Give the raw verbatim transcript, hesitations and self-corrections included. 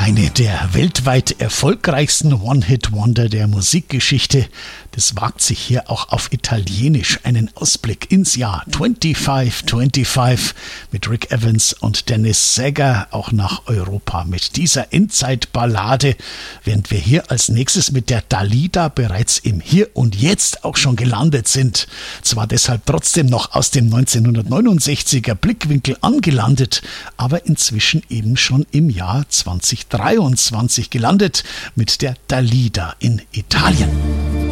Eine der weltweit erfolgreichsten One-Hit-Wonder der Musikgeschichte. Das wagt sich hier auch auf Italienisch einen Ausblick ins Jahr fünfundzwanzig fünfundzwanzig mit Rick Evans und Dennis Säger auch nach Europa mit dieser Endzeitballade, während wir hier als nächstes mit der Dalida bereits im Hier und Jetzt auch schon gelandet sind. Zwar deshalb trotzdem noch aus dem neunzehnhundertneunundsechziger Blickwinkel angelandet, aber inzwischen eben schon im Jahr zwanzig dreiundzwanzig gelandet mit der Dalida in Italien.